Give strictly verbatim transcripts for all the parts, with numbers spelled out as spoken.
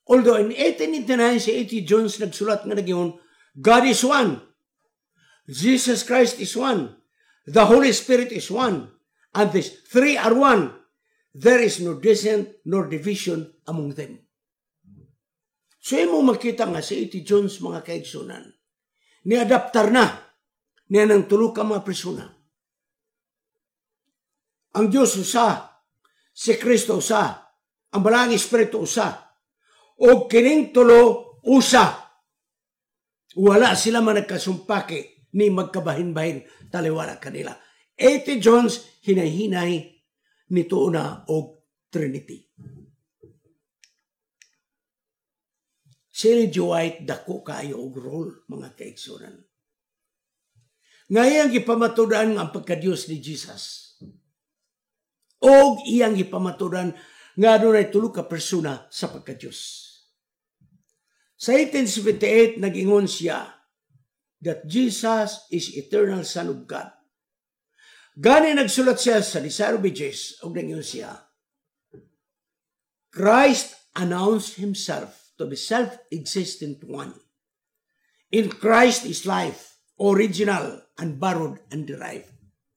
Although in eighteen eighty-nine, si A T Jones nagsulat nga nagyon, God is one. Jesus Christ is one. The Holy Spirit is one. And these three are one. There is no dissent nor division among them. So mo makita nga si A T Jones mga kaigsunan, ni-adaptar na niya ng tulo ka mga persona. Ang Diyos usa, si Kristo usa, ang Balang Espiritu usa, o kining tulo usa. Wala sila man nagkasumpake ni magkabahin-bahin taliwala kanila. A T Jones hinay-hinay nito na og Trinity. Si Ellen G. White dako kaayo og role mga kaigsunan. Ngayang gipamatudan ang pagka-Dios ni Jesus. Og iyang gipamatudan nga dunay tulo ka persona sa pagka-Dios. Sa eighteen seventy-eight, nag-ingon siya that Jesus is eternal Son of God. Gani nagsulat siya sa Desire of Ages, o nag-ingon siya, Christ announced himself to be self-existent one. In Christ is life, original, and borrowed and derived.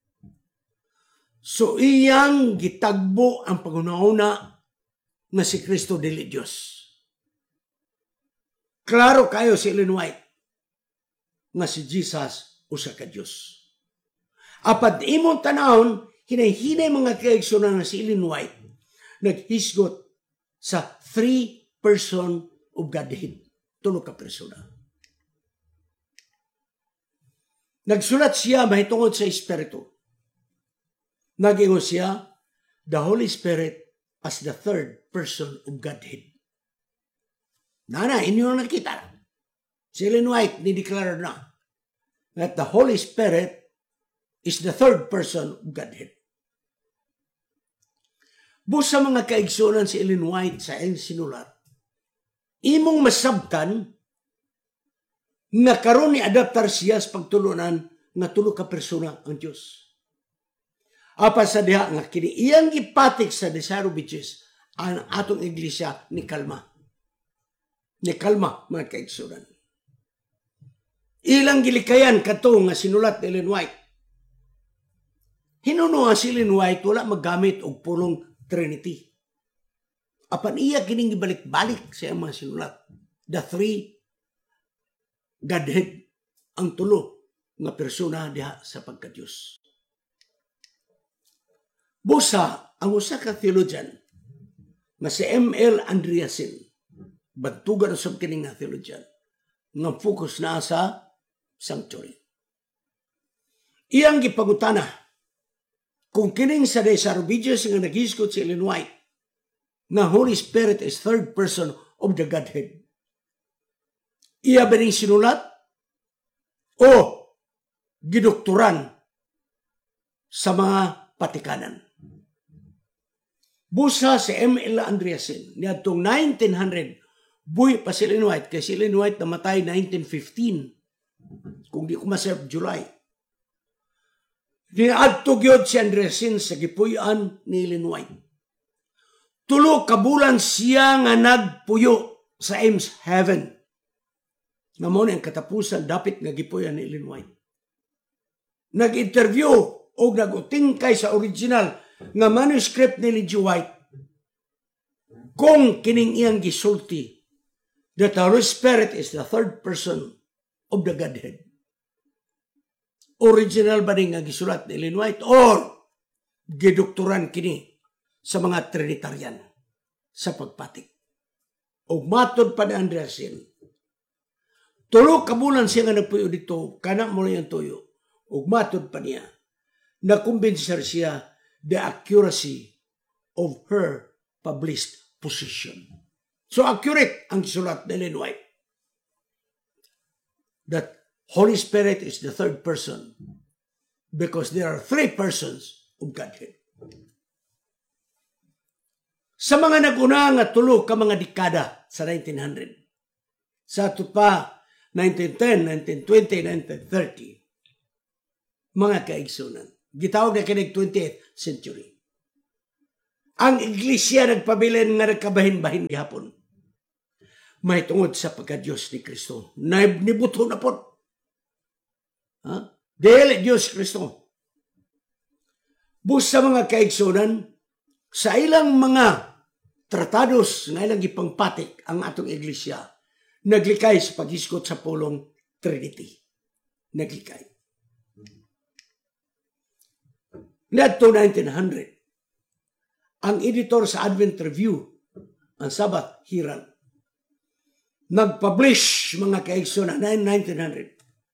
So iyang gitagbo ang pagunahuna nga si Kristo dili Dios. Klaro kayo si Ellen White nga si Jesus usa ka Dios. Apat imong tanahon, hinay-hinay mga kaigsunan nga si Ellen White naghisgot sa three person of Godhead. Tulo ka persona. Nagsulat siya mahitungod sa Espiritu. Nag-ingon siya, the Holy Spirit as the third person of Godhead. Nana, inyo na nakita. Si Ellen White, nideklara na that the Holy Spirit is the third person of Godhead. Busa mga kaigsunan si Ellen White sa iyang sinulat, imong masabtan nga karon ni adaptar siya sa pagtulunan nga tulo ka persona ang Dios. Apa sa diha nga kini iyang gipatik sa Desire of Ages ang atong iglesia ni kalma. Ni kalma mga kaigsunan. Ilang gilikayan kato nga sinulat ni Ellen White. Hinuno nga si Ellen White wala maggamit og pulong Trinity. Apan iya kining gibalik-balik sa mga sinulat. The three Godhead, ang tulo nga persona diha sa pagka-Dios. Busa ang usa ka theologian nga si M L Andreasen, bantugan usab kini nga theologian, nga focus na sa sanctuary. Iyang gipangutana kung kining sa Desire of Ages nga naghisgot si Ellen White na Holy Spirit is third person of the Godhead. Iya ba rin sinulat o gidoktoran sa mga patikanan? Busa si M L Andreasen niadtong nineteen hundred, buhi pa si Ellen White, kay si Ellen White namatay nineteen fifteen, kung di ko maserve July. Niadto gyud si Andreasen sa gipuy-an ni Ellen White. Tulo ka bulan siya nga nagpuyo sa Ames Heaven. Nga mo ang katapusan dapit nga gipuy-an ni Ellen White. Nag-interview o nag-utingkay sa original nga manuscript ni Ellen G. White kung kining iyang gisulti that the Holy Spirit is the third person of the Godhead. Original ba rin nga gisulat ni Ellen White or gidoktoran kini sa mga Trinitarian sa pagpatik? O matod pa ni Andreasen, tulo ka bulan siya nga nagpuyo dito, kana mo na yung tuyo. O matod pa niya, nakumbinser siya the accuracy of her published position. So accurate ang sulat ni Ellen White that Holy Spirit is the third person because there are three persons of Godhead. Sa mga naguna nga tulo ka mga dekada sa nineteen hundred, sa ito pa nineteen ten, nineteen twenty, nineteen thirty, mga kaigsunan, gitawag na kinig twentieth century. Ang iglesia nagpabilin nga nagkabahin-bahin gihapon. may tungod sa pagka-Diyos ni Kristo. Nibuto na po. Ha? Dahil Diyos Kristo. Busa mga kaigsunan, sa ilang mga tratados nga ilang ipangpatik ang atong iglesia, naglikay sa paghiskot sa pulong Trinity. Naglikay. Nadto nineteen hundred, ang editor sa Advent Review, ang Sabbath Herald, nag-publish mga kaigsunan na nineteen hundred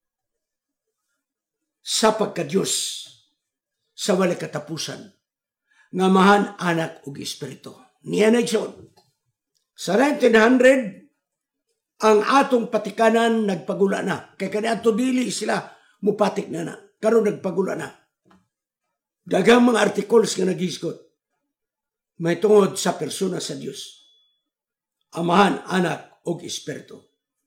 sa pagka-Diyos sa wala katapusan nga mahan, anak ug espiritu. Niya na igsoon. Sa nineteen hundred, ang atong patikanan nagpagula na. Kaya kaniadto dili sila mupatik na na. Karon nagpagula na. Daghang mga articles nga naghiskot. May tungod sa persona sa Dios. Amahan, anak ug espiritu.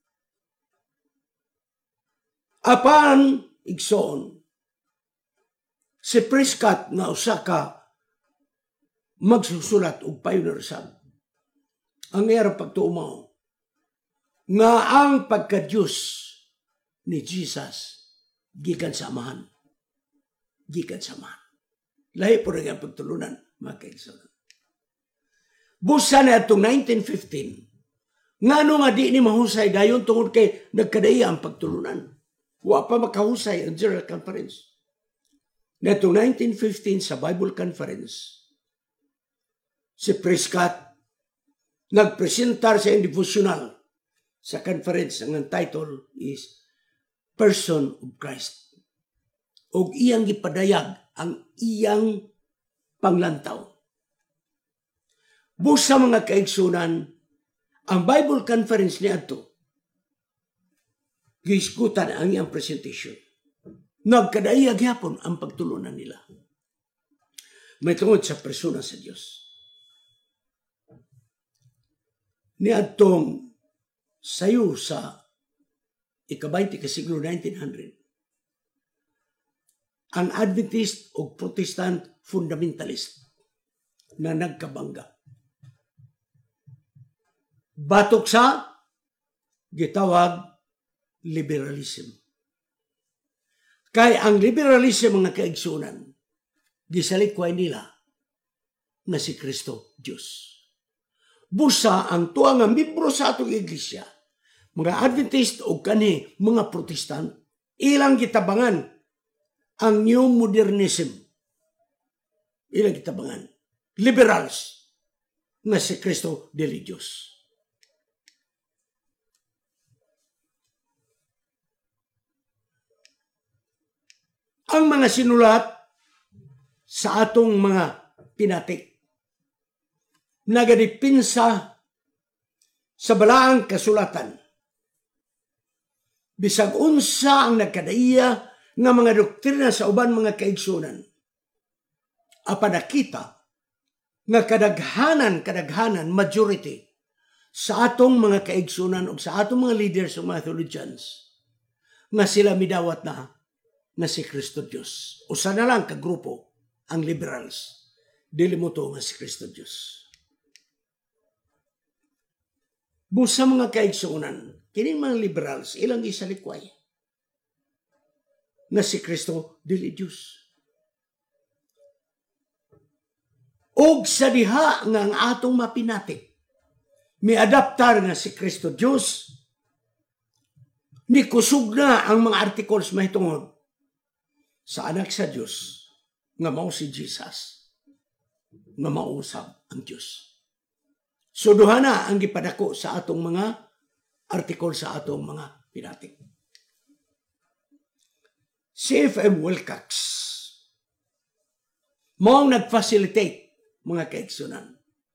Apan igsoon, si Prescott nga usa ka magsusulat og pioneer sab. Ang iyang pagtuumaw nga ang pagka-Diyos ni Jesus gikan sa amahan. Gikan sa amahan. Lahi po rin ang pagtulunan, mga kaigsunan. Busa na itong nineteen fifteen, nga no nga di ni mahusay dayon tungod kay nagkadaya ang pagtulunan. Wa pa makahusay ang General Conference. Na itong nineteen fifteen sa Bible Conference, si Prescott nagpresentar sa devotional sa conference. Ang title is Person of Christ. O iyang gipadayag ang iyang panglantaw. Busa mga kaigsunan, ang Bible Conference ni ato giskutan ang iyang presentation. Nagkadaya gyapon ang pagtulunan nila. May tungod sa persona sa Dios. Niadtong sayo sa ika-twenty ka siglo nineteen hundred, ang Adventist o Protestant fundamentalist na nagkabangga. Batok sa gitawag liberalism. Kay ang liberalism mga kaigsunan, gisalikway nila na si Kristo Diyos. Busa ang tuang ang membro sa atong iglesia, mga Adventist o kani mga Protestant, ilang gitabangan ang new modernism. Ilang gitabangan. Liberals na si Kristo dili Diyos. Ang mga sinulat sa atong mga pinatik, nagadipinsa sa balaang kasulatan. Bisag unsa ang nagkadaiya nga mga doktrina sa uban mga kaigsunan. Apan nakita nga kadaghanan, kadaghanan, majority sa atong mga kaigsunan o sa atong mga leaders o mga theologians nga sila midawat na na si Kristo Diyos. Usa na lang kagrupo ang liberals. Dili mo to nga si Kristo Diyos. Busa mga kaigsunan, kining mga liberals, ilang isalikway na si Kristo dili Diyos. Og sa diha nga ang atong mapinatik, may adaptar nga si Kristo Diyos, ni kusog na ang mga articles mahitungod sa anak sa Diyos nga mao si Jesus, nga mausab ang Diyos. So duha na ang gipadako sa atong mga article sa atong mga pinatik. Si F M Wilcox mao nag-facilitate mga kaigsunan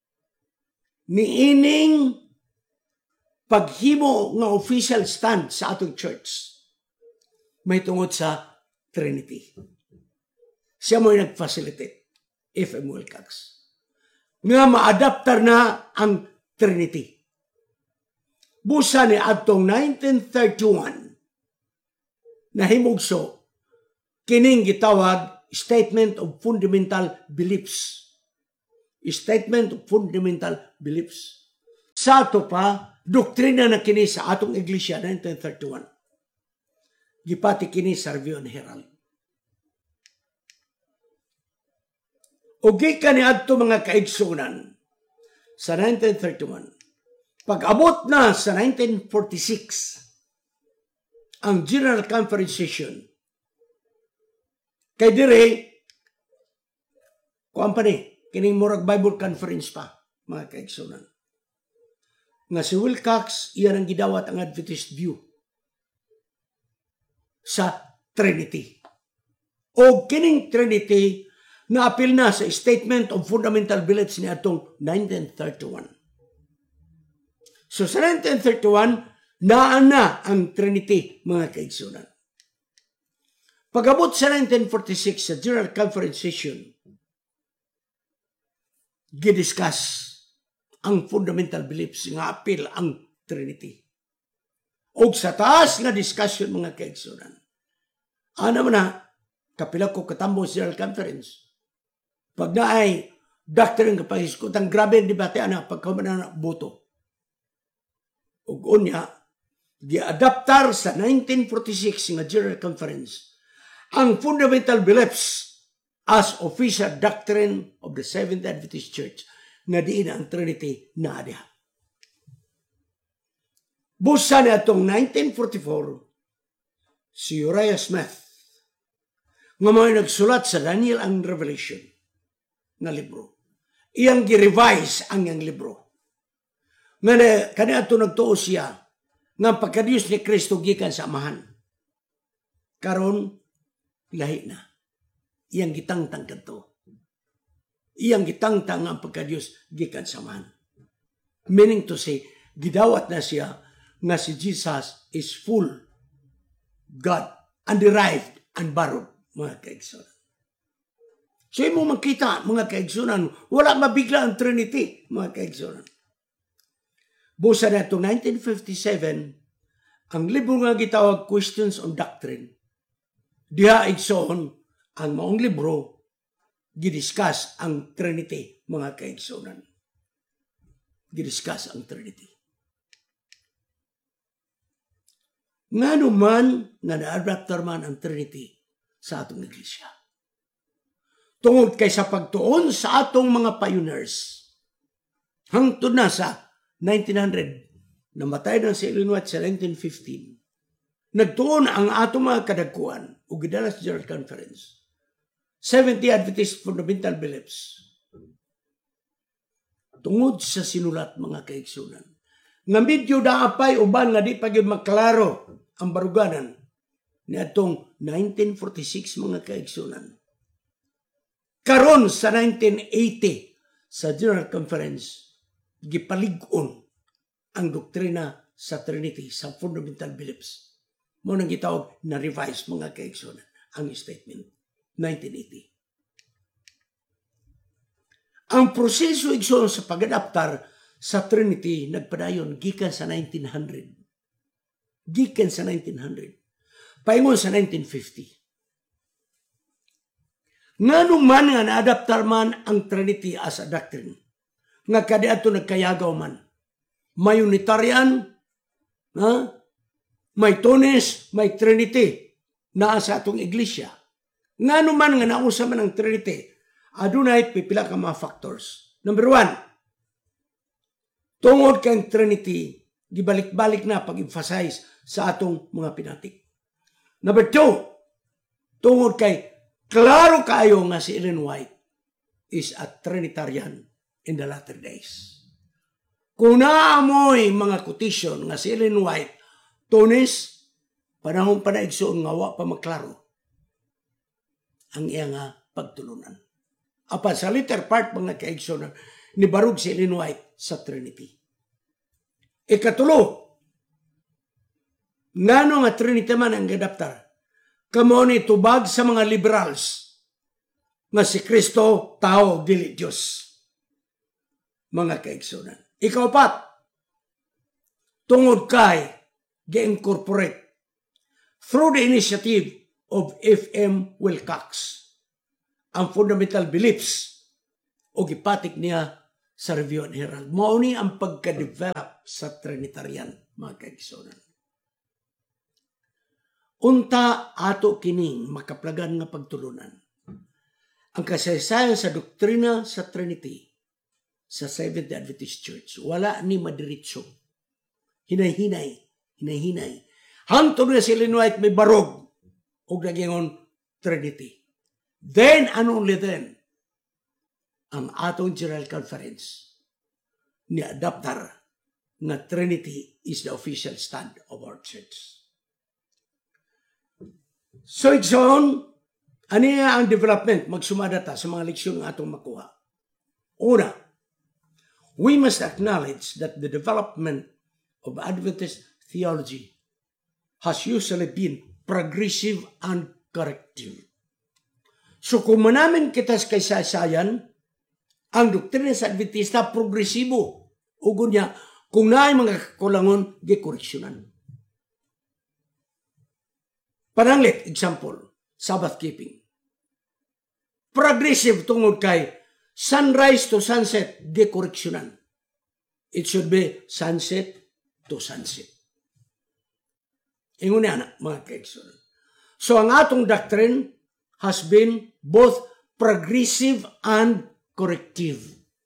niining paghimo nga official stand sa atong church may tungod sa Trinity. Siya mo yung nag-facilitate, F M Wilcox. Nga ma-adaptar na ang Trinity. Busa ni atong nineteen thirty-one, nahimugso, kining gitawag Statement of Fundamental Beliefs. Statement of Fundamental Beliefs. Sa ito pa, doktrina na kini sa atong iglesia nineteen thirty-one. Gipati kini sa Review and Herald. O gikan niadto mga kaigsunan sa nineteen thirty-one. Pag-abot na sa nineteen forty-six, ang General Conference Session, kay dire, kuwan pa ni, kining murag Bible Conference pa, mga kaigsunan. Nga si Wilcox, iyan ang gidawat ang Adventist view sa Trinity. O kining Trinity, na-apil na sa Statement of Fundamental Beliefs ni atong nineteen thirty-one. So sa nineteen thirty-one, naan na ang Trinity, mga kaigsunan. Pag-abot sa nineteen forty-six sa General Conference Session, gidiscuss ang fundamental beliefs nga apil ang Trinity. O sa taas nga discussion, mga kaigsunan, ano man na, kapila ko katambo sa General Conference, pag na ay doctrine kapahiskot, ang grabe ang debate, ana, pagkaman na boto. O unya, di-adaptar sa nineteen forty-six nga General Conference ang fundamental beliefs as official doctrine of the Seventh Adventist Church nga diin ang Trinity na adiha. Busa na itong nineteen forty-four, si Uriah Smith nga mga nagsulat sa Daniel and Revelation na libro. Iyang gi-revise ang iyang libro. Nga na, kanya ito nagtuo siya nga pagkadiyos ni Kristo gikan sa Amahan. Karon lahi na. Iyang gitangtang kanto. Iyang gitangtang ang pagkadiyos gikan sa Amahan. Meaning to say, gidawat na siya nga si Jesus is full God, underived and borrowed, mga kaigsunan. So imo makita, mga kaigsunan, wala mabigla ang Trinity, mga kaigsunan. Busa na ito, nineteen fifty-seven, ang libro nga gitawag Questions on Doctrine. Diha igsoon ang maong libro, gidiscuss ang Trinity, mga kaigsunan. Gidiscuss ang Trinity. Nga naman nga na-adapter man ang Trinity sa atong iglesia. Tungod kay sa pagtuon sa atong mga pioneers, hangtod na sa nineteen hundred, namatay na si Ellen White sa nineteen fifteen, nagtuon ang atong mga kadagkuan o gidala sa General Conference, seventy Adventist Fundamental Beliefs. Tungod sa sinulat, mga kaigsunan, nga medyo daapay uban nga di pa gyud maklaro ang baruganan ni atong nineteen forty-six, mga kaigsunan. Karon sa nineteen eighty sa General Conference, gipalig-on ang doktrina sa Trinity, sa fundamental beliefs. Mo nang gitawag na revise, mga kaigsunan, ang statement nineteen eighty. Ang proseso igsoon sa pag-adaptar sa Trinity nagpadayon gikan sa nineteen hundred. Gikan sa nineteen hundred. Paingon sa nineteen fifty. Ngano man nga na-adaptar man ang Trinity as a doctrine, nga kadiadto nagkayagaw man. May Unitarian, ha? May Tones, may Trinity na sa atong iglesia. Ngano man nga nausa man ang Trinity, adunay pipila ka mga factors. Number one, tungod kang Trinity, gibalik-balik na pag-emphasize sa atong mga pinatik. Number two, tungod kay klaro kayo nga si Ellen White is a Trinitarian in the latter days. Kung naamoy mga quotation nga si Ellen White, Tones, panahon pa na igsoon nga wa pa maklaro ang iya nga pagtulunan. Apan sa later part, mga kaigsoon, ni barug si Ellen White sa Trinity. Ikatulo, ngano nga Trinity man ang adaptar? Kamo ni tubag sa mga liberals nga si Kristo tao dili Dios. Mga kaigsunan. Ikaw pat, tungod kay gi-incorporate through the initiative of F M Wilcox ang fundamental beliefs o gipatik niya sa Review and Herald. Mao ni ang pagka-develop sa Trinitarian, mga kaigsunan. Unta ato kining makaplagan nga pagtulunan. Ang kasaysayan sa doktrina sa Trinity sa Seventh-day Adventist Church, wala ni madiritso. Hinay-hinay, hinay-hinay. Hangtod na si Ellen White may barog o nagingon Trinity. Then and only then, ang atong General Conference ni adaptar nga Trinity is the official stand of our church. So, igsoon, ano ang development? Magsumada ta sa mga leksyon nga atong makuha. Una, we must acknowledge that the development of Adventist theology has usually been progressive and corrective. So, kung manamin kita sa kasaysayan, ang doktrina sa Adventista progresibo. Ugo niya, kung naay mga kakulangon, gikoreksyonan. Pananglit, example, Sabbath keeping. Progressive tungod kay sunrise to sunset, gikoreksyonan. It should be sunset to sunset. Ingon niya, mga kaigsunan. So, ang atong doctrine has been both progressive and corrective.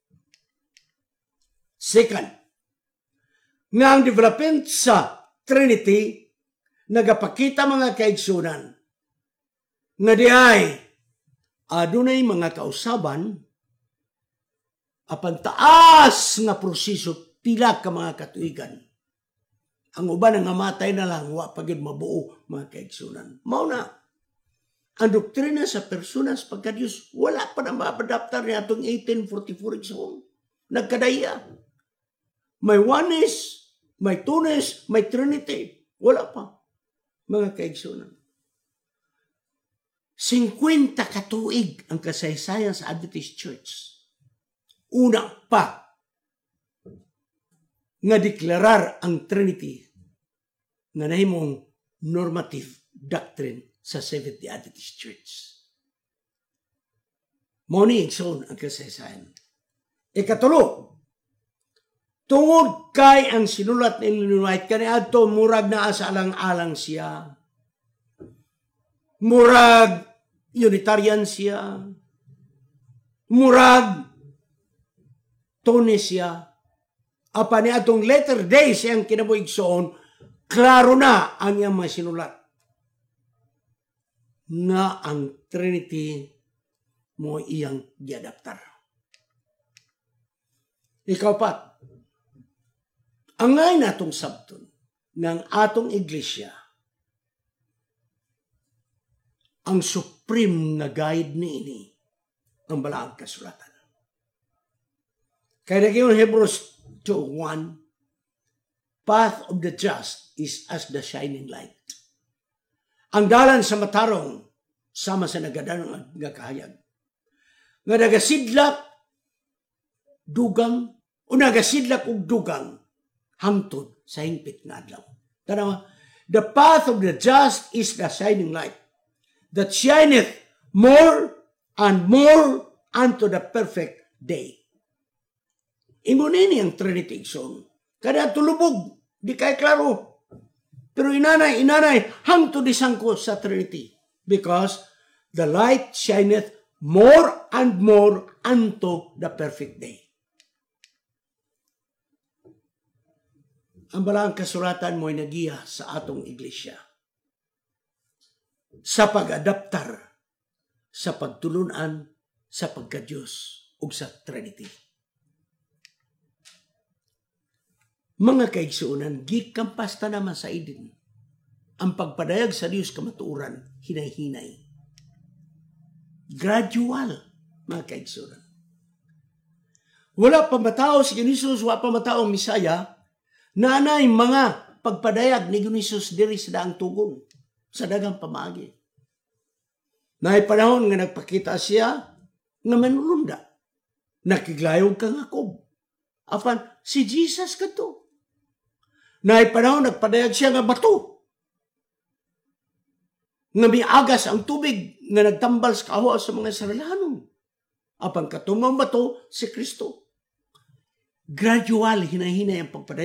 Second, nga ang development sa Trinity nagapakita mga kaigsunan nga di ay adunay mga kausaban apan taas nga proseso pila ka mga katuigan. Ang uban nga matay na lang wa pagid mabuo mga kaigsunan. Mao na ang doktrina sa personas pagka-Diyos, wala pa na mapadaptar niya itong eighteen forty-four igsoon. Nagkadaya. May oneness, may two-ness, may Trinity. Wala pa. Mga kaigsunan. fifty katuig ang kasaysayan sa Adventist Church. Una pa nga deklarar ang Trinity nga nahimong normative doctrine sa Seventh-day Adventist Church. Moni igsoon ang kasaysayan. Ikatulo, tungod kay ang sinulat ni Ellen White, kaniadto murag naa sa alang-alang siya. Murag Unitarian siya. Murag Tone siya. Apa ni atong letter day siyang kinabuigsoon, klaro na ang iyang mga sinulat nga ang Trinity mo iyang giadaptar. Ikaw pat, angay natong sabton ng atong iglesia ang supreme na guide niini ang balaang kasulatan. Kaya naging Hebrews two one, path of the just is as the shining light. Ang dalan sa matarong sama sa nagadanong nga kahayag. Nga nagasidlak dugang o nagasidlak og dugang hangtod sa hingpit nga adlaw. Tanawa, the path of the just is the shining light that shineth more and more unto the perfect day. Ingon ini ang Trinity igsoon. Kada tulubog, di kay klaro. Pero inanay, inanay, hangtod disangko sa Trinity. Because the light shineth more and more unto the perfect day. Ang balaang kasulatan mo ay nagiya sa atong iglesia sa pag-adaptar sa pagtulunan sa pagka-Diyos ug sa Trinity. Mga kaigsuonan, gikampas ta naman sa idin. Ang pagpadayag sa Diyos kamatuuran, hinay-hinay. Gradual, mga kaigsuonan. Wala pa matao si Jesus, wala pa matao ang Misaya, nanay mga pagpadayag ni Jesus diri sa daang tugon, sa dagang pamagi. Naay panahon nga nagpakita siya nga manulunda. Nakiglayog kang Jacob. Apan, si Jesus kato. Naay panahon nagpadayag siya nga bato. Nga miagas ang tubig nga nagtambal sa kawa sa mga Israelihanon. Apan katumang bato si Kristo. Gradual, hinahinay ang pagpadayag